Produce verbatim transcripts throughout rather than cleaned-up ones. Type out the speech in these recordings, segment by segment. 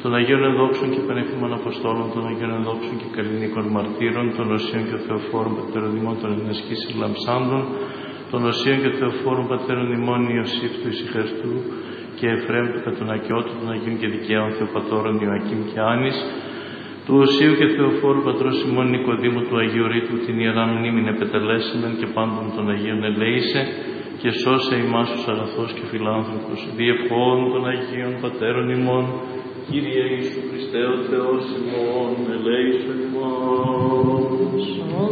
των Αγίων Ενδόξων και Πανεφήμων Αποστόλων, των Αγίων Ενδόξων και Καλλινίκων Μαρτύρων, των Οσίων και Θεοφόρων Πατέρων ημών των Ενεσκής Λαμψάντων, των Οσίων και Θεοφόρων Πατέρων ημών Ιωσήφ του Ισυχαριστού και Εφραίμ του Κατονακιώτου, των Αγίων και Δικαίων Θεοπατώρων Ιωακήμ και Άνης, του Οσίου και Θεοφόρου Πατρός ημών Νικοδήμου, του Αγίου Ρήτου, την Ιερά Μνήμην επετελέσιμεν και πάντων των Αγίων ελέησε και σώσε ημάς τους αγαθός και φιλάνθρωπος, διευχών των Αγίων Πατέρων ημών, Κύριε Ιησού Χριστέ ο Θεός ημών, ελέησον ημάς.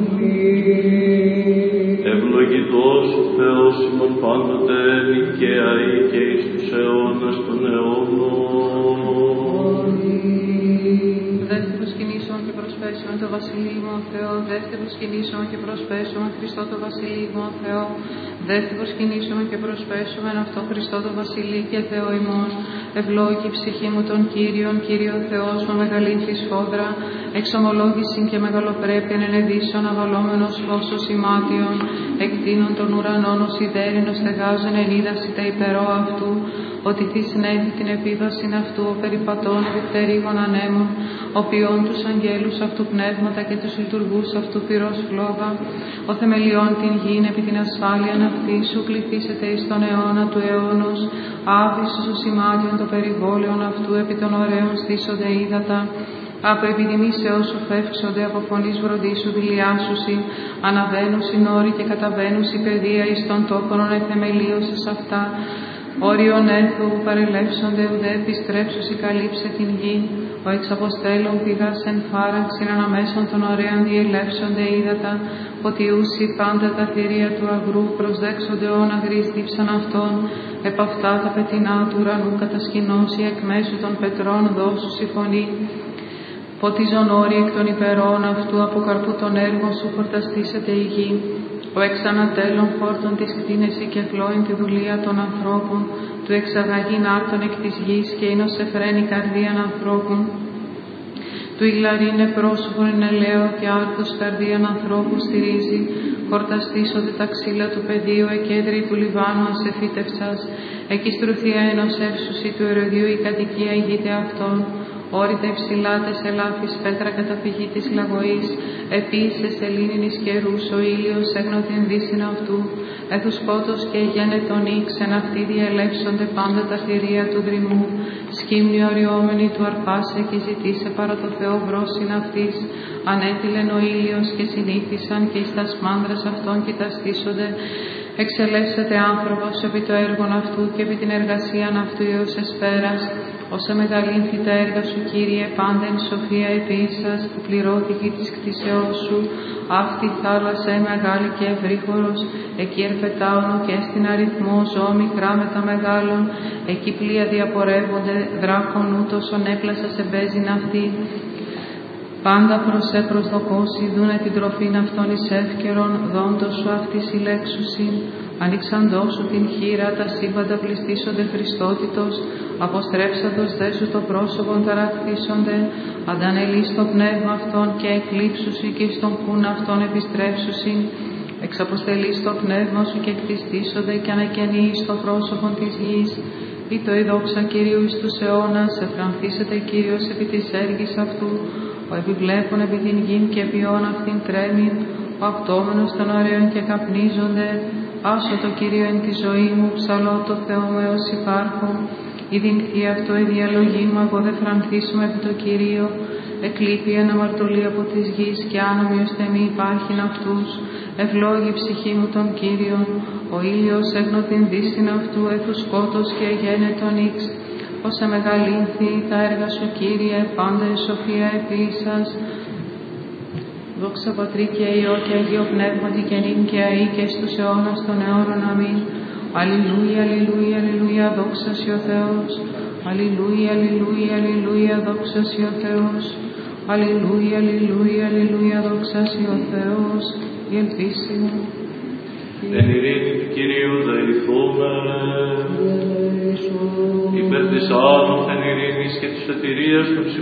Αμήν. Ευλογητός ο Θεός ημών πάντοτε, νικαία ή και εις τους αιώνας των αιώνων. Δέστε προσκυνήσεων και προσπέσεων το Βασιλείμο Θεό, δέστε προσκυνήσεων και προσπέσεων Χριστό το Βασιλείμο Θεό, δέστε προσκυνήσεων και προσπέσεων αυτό Χριστό το Βασιλεί και Θεό ημών. Ευλόγη η ψυχή μου των Κύριων, Κύριο Θεός μου μεγαλύνθη σφόδρα, εξομολόγηση και μεγαλοπρέπειαν ενεδίσεων αβαλόμενος φώσος ημάτιων, εκτείνων των ουρανών ως ιδέρινος στεγάζων εν είδαση τα υπερό αυτού, ότι τι συνέβη την επίδοση αυτού ο περιπατών επιπτερίγων ανέμων, οποίων τους αγγέλους αυτού πνεύματα και τους λειτουργούς αυτού πυρός φλόγα, ο θεμελιών την γην επί την ασφάλεια αυτή σου κληθήσετε εις τον αιώνα του αιώνος, άβυσσος ο σημάτιον το περιβόλαιον αυτού επί των ωραίων στήσονται ύδατα, από επιδημήσεως σου φεύξονται, από φωνής βροντίσου δηλιάσουσι, αναβαίνουσιν όροι και καταβαίνουσι παιδεία εις των τόπων εθεμελίωσης αυτά, όριον ένθου παρελεύσονται ουδέ επιστρέψουσι καλύψε την γη, ο εξαποστέλων πηγάς εν φάραξιν αναμέσων των ωραίων διελεύσονται ύδατα, ποτιούσι πάντα τα θηρία του αγρού προσδέξονται όν αγρείς δίψαν αυτών, επ' αυτά τα πετεινά του ουρανού κατασκηνώσει εκ μέσου των πετρών δώσουσι φωνή. Ποτίζον όροι εκ των υπερών αυτού, από καρπού των έργων σου χορταστήσεται η γη. Ο εξανατέλων χόρτων της κτίνεση και φλόην τη δουλεία των ανθρώπων, του εξαγαγήν άρτων εκ της γης και ίνος εφραίνει καρδίαν ανθρώπων. Του ηγλαρίνε πρόσωπον εν ελαίο και άρτος καρδίαν ανθρώπου στηρίζει, χορταστήσονται τα ξύλα του πεδίου, εκέντρη του Λιβάνου ασεφύτευσας, εκεί στρουθία ενός εύσουσι του ερωδίου η κατοικία ηγείται αυτών. Όρητα υψηλάτες ελάφης πέτρα καταφυγή της λαγωής, επίσης σελήνινης καιρούς ο ήλιος έγνω την δύσιν αυτού, έθους σκότος και γένετον ίξ εν αυτή διελεύσονται πάντα τα θηρία του δρυμού, σκύμνη οριόμενη του αρπάσε και ζητήσε παρά το Θεό βρόσιν αυτής, ανέτειλεν ο ήλιος και συνήθισαν και εις τας μάνδρας αυτών κοιταστήσονται, εξελεύσεται άνθρωπος επί το έργον αυτού και επί την εργασίαν αυτού έως εσπέρας, όσα μεγαλύνθη τα έργα σου, Κύριε, πάντα εν σοφία επίσας, που πληρώθηκε της κτίσεώς σου, αυτή η θάλασσα η μεγάλη και ευρύχωρος, εκεί ερπετάωνο και στην αριθμό ζώο μικρά με τα μεγάλων, εκεί πλοία διαπορεύονται, δράκων ούτως ον έπλασα σε μπέζιν αυτή. Πάντα προς σε προσδοκώσει, δούνε την τροφήν αυτών εις εύκαιρον, δόντος σου αυτής ηλέξουσιν. Ανοίξαντό σου την χείρα, τα σύμπαντα πληστήσονται Χριστότητος, αποστρέψαντος δε σου το πρόσωπον ταραχθήσονται, αντανελείς το πνεύμα αυτών και εκλείψουσι και στον πουν αυτών επιστρέψουσιν, εξαποστελείς το πνεύμα σου και κτιστήσονται και ανακαινείς το πρόσωπον της γης. Ή το η δόξα Κυρίου εις τους αιώνας, εφρανθήσεται Κύριος επί της έργης αυτού, ο επιβλέπων επί την γην και ποιόν αυτήν τρέμην, ο αυτόμενος των ωραίων και καπνίζονται, άσω το Κύριο εν τη ζωή μου, ψαλώ το Θεό μου έως υπάρχω, η δυνκτή αυτό η διαλογή μου, εγώ δε φρανθήσουμε επί το Κυρίο, εκλείπει εν αμαρτωλή από της γης και άνομιος τεμή υπάρχειν αυτούς, ευλόγη ψυχή μου των Κύριων, ο ήλιος έγνω την δύσιν αυτού, έθου σκότος και γένετον ίξ, όσα μεγαλύνθη τα έργα σου Κύριε, πάντα η σοφία επίσας. Δόξα Πατρί και Υιό και Αγίο Πνεύματι και νυν και αεί και στους αιώνας των αιώνων. Αμήν. Αλληλούια, αλληλούια, αλληλούια, δόξα Συ ο Θεός. Αλληλούια, αλληλούια, αλληλούια, δόξα Συ ο Θεός. Αλληλούια, αλληλούια, αλληλούια, δόξα Συ ο Θεός. Η ελπίσιμο. Εν ειρήνη του Κυρίου δεηθούμε, υπέρ της άνωθεν ειρήνης και της σωτηρίας του